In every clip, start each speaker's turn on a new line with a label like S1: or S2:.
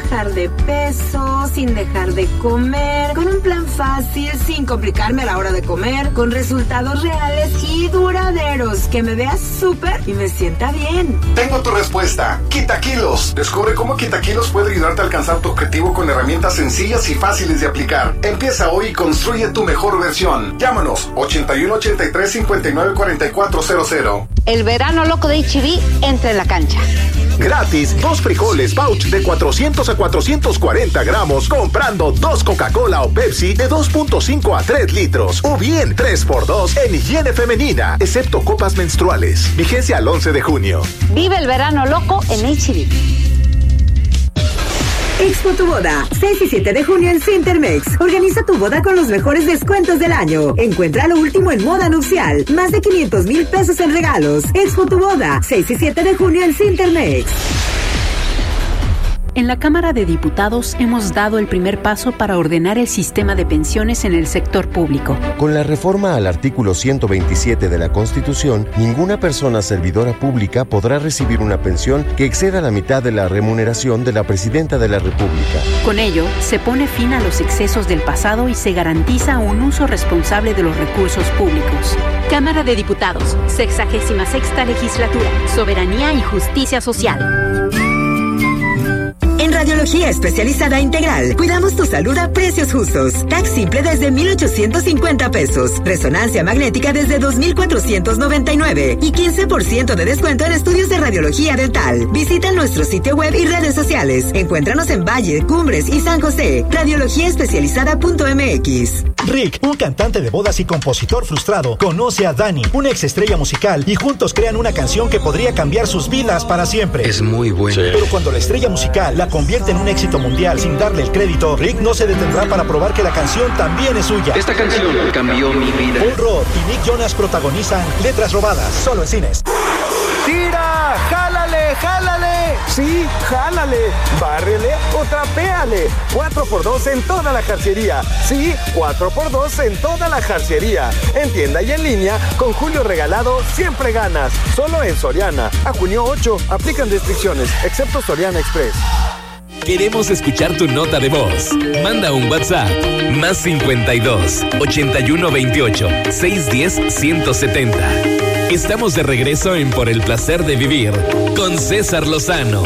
S1: bajar de peso, sin dejar de comer, con un plan fácil, sin complicarme a la hora de comer, con resultados reales y duraderos, que me vea súper y me sienta bien.
S2: Tengo tu respuesta. Quita Kilos. Descubre cómo Quita Kilos puede ayudarte a alcanzar tu objetivo con herramientas sencillas y fáciles de aplicar. Empieza hoy y construye tu mejor versión. Llámanos 8183-594400.
S3: El verano loco de H-E-B entra en la cancha.
S4: Gratis, 2 frijoles pouch de 400 a 440 gramos comprando 2 Coca-Cola o Pepsi de 2.5 a 3 litros. O bien 3x2 en higiene femenina, excepto copas menstruales. Vigencia al 11 de junio.
S3: Vive el verano loco en H-E-B.
S1: Expo Tu Boda, 6 y 7 de junio en Cintermex. Organiza tu boda con los mejores descuentos del año. Encuentra lo último en moda nupcial. Más de 500,000 pesos en regalos. Expo Tu Boda, 6 y 7 de junio en Cintermex.
S5: En la Cámara de Diputados hemos dado el primer paso para ordenar el sistema de pensiones en el sector público.
S6: Con la reforma al artículo 127 de la Constitución, ninguna persona servidora pública podrá recibir una pensión que exceda la mitad de la remuneración de la Presidenta de la República.
S5: Con ello, se pone fin a los excesos del pasado y se garantiza un uso responsable de los recursos públicos. Cámara de Diputados, 66ª Legislatura, Soberanía y Justicia Social.
S1: En Radiología Especializada Integral, cuidamos tu salud a precios justos. TAC simple desde 1,850 pesos. Resonancia magnética desde 2,499. Y 15% de descuento en estudios de radiología dental. Visita nuestro sitio web y redes sociales. Encuéntranos en Valle, Cumbres y San José. Radiologíaespecializada.mx.
S7: Rick, un cantante de bodas y compositor frustrado, conoce a Dani, una ex estrella musical, y juntos crean una canción que podría cambiar sus vidas para siempre.
S8: Es muy buena.
S7: Sí. Pero cuando la estrella musical la convierte en un éxito mundial sin darle el crédito, Rick no se detendrá para probar que la canción también es suya.
S8: Esta canción cambió mi vida.
S7: Paul Rudd y Nick Jonas protagonizan Letras Robadas, solo en cines.
S9: ¡Tira! ¡Jálale! ¡Jálale! Sí, jálale. Bárrele o trapéale. 4x2 en toda la jarciería. Sí, 4x2 en toda la jarciería. En tienda y en línea, con Julio Regalado siempre ganas. Solo en Soriana. A junio 8, aplican restricciones, excepto Soriana Express.
S10: Queremos escuchar tu nota de voz. Manda un WhatsApp. Más 52 81 28 610 170. Estamos de regreso en Por el Placer de Vivir con César Lozano.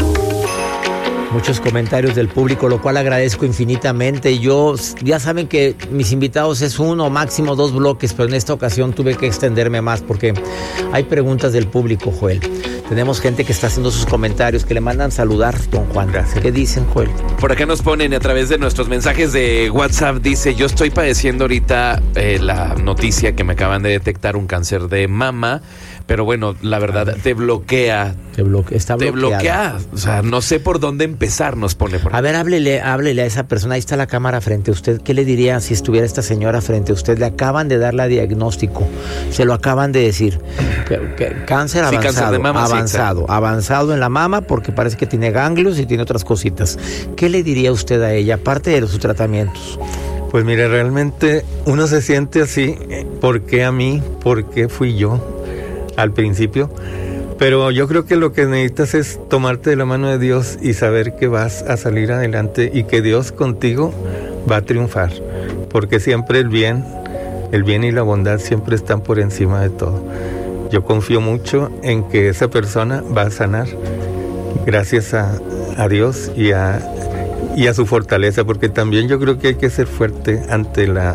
S11: Muchos comentarios del público, lo cual agradezco infinitamente. Yo, ya saben que mis invitados es 1 o máximo 2 bloques, pero en esta ocasión tuve que extenderme más porque hay preguntas del público, Joel. Tenemos gente que está haciendo sus comentarios, que le mandan saludar, don Juan. Gracias. ¿Qué dicen, Joel?
S12: Por acá nos ponen a través de nuestros mensajes de WhatsApp, dice, yo estoy padeciendo ahorita la noticia que me acaban de detectar un cáncer de mama, pero bueno, la verdad, te bloquea.
S11: Está bloqueada. Te bloquea.
S12: O sea, no sé por dónde empezar, nos pone por ahí.
S11: A ver, háblele a esa persona. Ahí está la cámara frente a usted. ¿Qué le diría si estuviera esta señora frente a usted? Le acaban de dar la diagnóstico. Se lo acaban de decir. Cáncer avanzado. Sí, cáncer de mama, avanzado en la mama, porque parece que tiene ganglios y tiene otras cositas. ¿Qué le diría usted a ella, aparte de sus tratamientos?
S13: Pues mire, realmente uno se siente así. ¿Por qué a mí? ¿Por qué fui yo? Al principio, pero yo creo que lo que necesitas es tomarte de la mano de Dios y saber que vas a salir adelante y que Dios contigo va a triunfar, porque siempre el bien y la bondad siempre están por encima de todo. Yo confío mucho en que esa persona va a sanar gracias a Dios y a su fortaleza, porque también yo creo que hay que ser fuerte ante la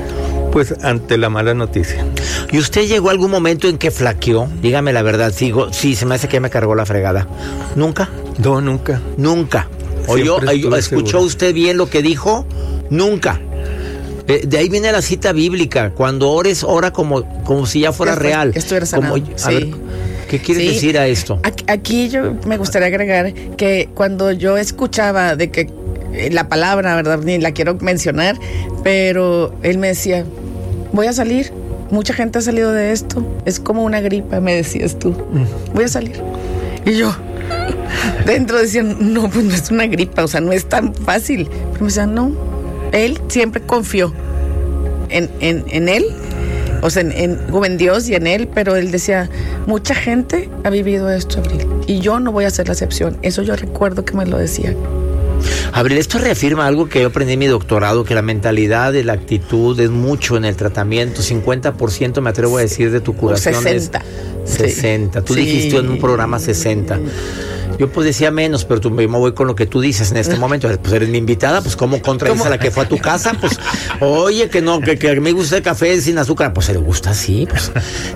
S13: mala noticia.
S11: ¿Y usted llegó a algún momento en que flaqueó? Dígame la verdad, sí, se me hace que me cargó la fregada. ¿Nunca?
S13: No, nunca.
S11: ¿Nunca? ¿Escuchó usted bien lo que dijo? Nunca. De ahí viene la cita bíblica. Cuando ores, ora como si ya fuera real.
S14: Esto era sanado.
S11: A ver, ¿qué quiere decir a esto?
S14: Aquí yo me gustaría agregar que cuando yo escuchaba de que la palabra, ¿verdad? Ni la quiero mencionar, pero él me decía, voy a salir, mucha gente ha salido de esto, es como una gripa, me decías tú, voy a salir. Y yo, dentro decía, no, pues no es una gripa, o sea, no es tan fácil. Pero me decía, no, él siempre confió en él, o sea, en Dios y en él, pero él decía, mucha gente ha vivido esto, Abril, y yo no voy a ser la excepción. Eso yo recuerdo que me lo decía.
S11: Abril, esto reafirma algo que yo aprendí en mi doctorado, que la mentalidad y la actitud es mucho en el tratamiento. 50% me atrevo a decir de tu curación
S14: 60.
S11: es 60. Tú dijiste en un programa 60. Yo pues decía menos, pero yo me voy con lo que tú dices en este momento. Pues eres mi invitada, pues ¿cómo contradices a la que fue a tu casa? Pues, oye, que no, que me gusta el café sin azúcar. Pues se le gusta así, pues.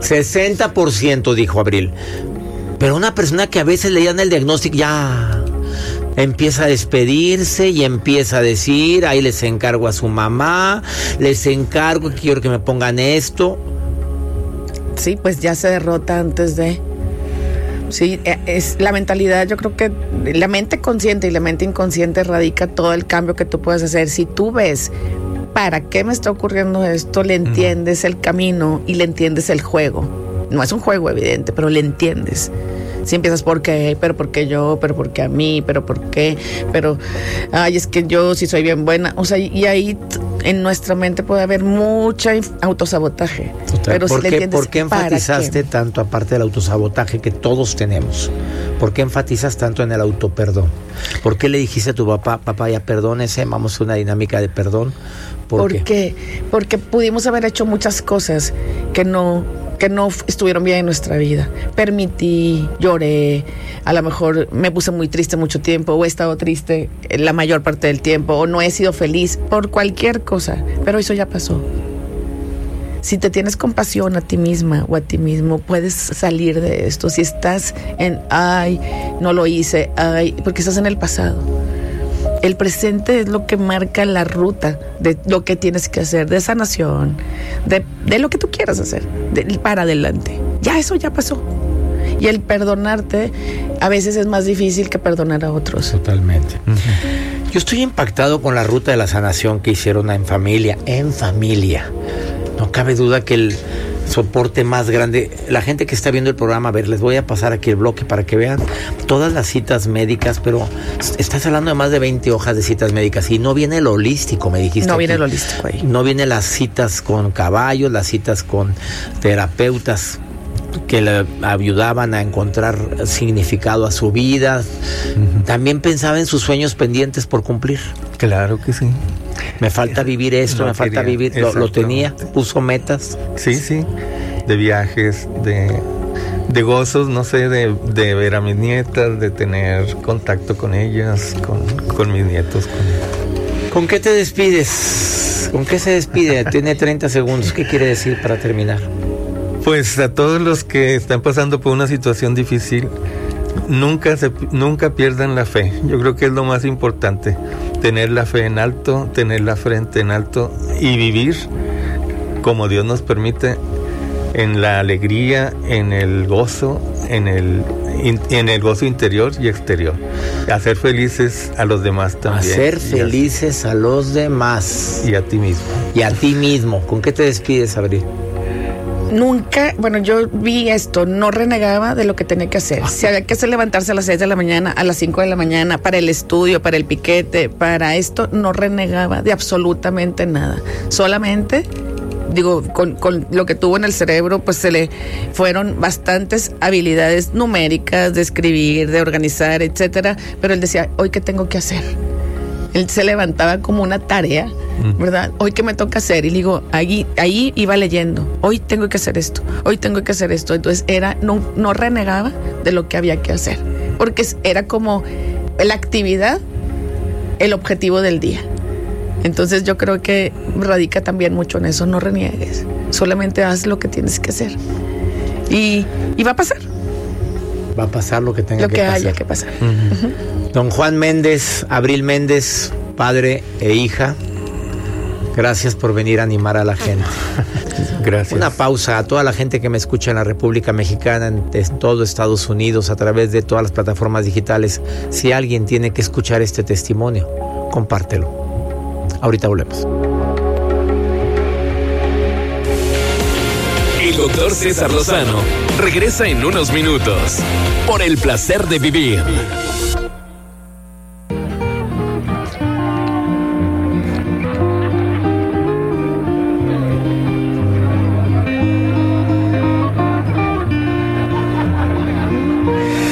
S11: 60% dijo Abril. Pero una persona que a veces le dan el diagnóstico ya empieza a despedirse y empieza a decir, ahí les encargo a su mamá, les encargo que quiero que me pongan esto.
S14: Sí, pues ya se derrota antes de... Sí, es la mentalidad. Yo creo que la mente consciente y la mente inconsciente radica todo el cambio que tú puedes hacer. Si tú ves para qué me está ocurriendo esto, le entiendes el camino y le entiendes el juego. No es un juego evidente, pero le entiendes. Si empiezas por qué, pero por qué yo, pero por qué a mí, pero por qué, pero ay, es que yo sí soy bien buena. O sea, y ahí en nuestra mente puede haber mucha autosabotaje. Pero
S11: ¿Por qué enfatizaste tanto, aparte del autosabotaje que todos tenemos? ¿Por qué enfatizas tanto en el autoperdón? ¿Por qué le dijiste a tu papá, ya perdónese, vamos a una dinámica de perdón?
S14: ¿Por qué? Porque pudimos haber hecho muchas cosas que no estuvieron bien en nuestra vida. Permití, lloré, a lo mejor me puse muy triste mucho tiempo, o he estado triste la mayor parte del tiempo, o no he sido feliz por cualquier cosa, pero eso ya pasó. Si te tienes compasión a ti misma o a ti mismo, puedes salir de esto. Si estás en, ay, no lo hice, ay, porque estás en el pasado. El presente es lo que marca la ruta de lo que tienes que hacer, de sanación, de lo que tú quieras hacer, para adelante. Ya eso ya pasó. Y el perdonarte a veces es más difícil que perdonar a otros.
S11: Totalmente. Yo estoy impactado con la ruta de la sanación que hicieron en familia. No cabe duda que el soporte más grande, la gente que está viendo el programa, a ver, les voy a pasar aquí el bloque para que vean todas las citas médicas, pero estás hablando de más de 20 hojas de citas médicas y no viene el holístico, me dijiste.
S14: No viene el holístico ahí.
S11: No viene las citas con caballos, las citas con terapeutas que le ayudaban a encontrar significado a su vida. También pensaba en sus sueños pendientes por cumplir.
S13: Claro que sí.
S11: Me falta vivir esto, me falta vivir, lo tenía, puso metas.
S13: Sí, de viajes, de gozos, no sé, de ver a mis nietas, de tener contacto con ellas, con mis nietos.
S11: ¿Con qué te despides? ¿Con qué se despide? Tiene 30 segundos, ¿qué quiere decir para terminar?
S13: Pues a todos los que están pasando por una situación difícil, nunca pierdan la fe. Yo creo que es lo más importante. Tener la fe en alto, tener la frente en alto y vivir como Dios nos permite, en la alegría, en el gozo, en el gozo interior y exterior. Hacer felices a los demás también.
S11: Hacer felices a los demás.
S13: Y a ti mismo.
S11: Y a ti mismo. ¿Con qué te despides, Abril?
S14: Nunca, bueno, yo vi esto, no renegaba de lo que tenía que hacer. Si había que hacer levantarse a las 6 de la mañana, a las 5 de la mañana, para el estudio, para el piquete, para esto, no renegaba de absolutamente nada. Solamente, digo, con lo que tuvo en el cerebro, pues se le fueron bastantes habilidades numéricas, de escribir, de organizar, etcétera. Pero él decía, ¿hoy qué tengo que hacer? Él se levantaba como una tarea, ¿verdad? Hoy qué me toca hacer. Y le digo, ahí iba leyendo. Hoy tengo que hacer esto. Hoy tengo que hacer esto. Entonces no renegaba de lo que había que hacer. Porque era como la actividad, el objetivo del día. Entonces yo creo que radica también mucho en eso. No reniegues. Solamente haz lo que tienes que hacer. Y va a pasar.
S11: Va a pasar lo que tenga que pasar.
S14: Lo que haya que pasar.
S11: Don Juan Méndez, Abril Méndez, padre e hija, gracias por venir a animar a la gente.
S13: Gracias.
S11: Una pausa a toda la gente que me escucha en la República Mexicana, en todo Estados Unidos, a través de todas las plataformas digitales. Si alguien tiene que escuchar este testimonio, compártelo. Ahorita volvemos.
S10: El doctor César Lozano regresa en unos minutos por el placer de vivir.